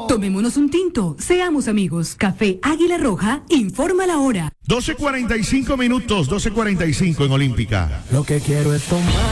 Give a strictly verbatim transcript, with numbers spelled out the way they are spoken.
Tomémonos un tinto, seamos amigos. Café Águila Roja, informa la hora. doce cuarenta y cinco minutos, doce cuarenta y cinco en Olímpica. Lo que quiero es tomar.